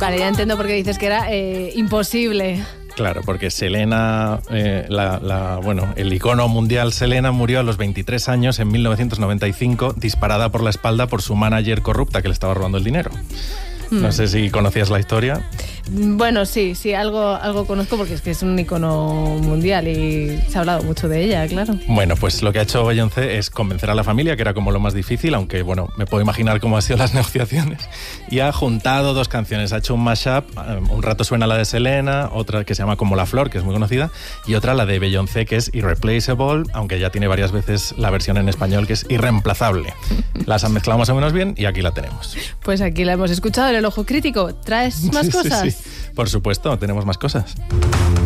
Vale, ya entiendo por qué dices que era imposible. Claro, porque Selena, el icono mundial Selena murió a los 23 años en 1995, disparada por la espalda por su manager corrupta que le estaba robando el dinero. No sé si conocías la historia. Bueno, sí, algo conozco porque es que es un icono mundial y se ha hablado mucho de ella, claro. Bueno, pues lo que ha hecho Beyoncé es convencer a la familia, que era como lo más difícil, aunque bueno, me puedo imaginar cómo han sido las negociaciones, y ha juntado dos canciones, ha hecho un mashup, un rato suena la de Selena, otra que se llama Como la Flor, que es muy conocida, y otra la de Beyoncé, que es Irreplaceable, aunque ya tiene varias veces la versión en español, que es Irreemplazable. Las han mezclado más o menos bien y aquí la tenemos. Pues aquí la hemos escuchado en El Ojo Crítico. ¿Traes más cosas? Sí. Por supuesto, tenemos más cosas.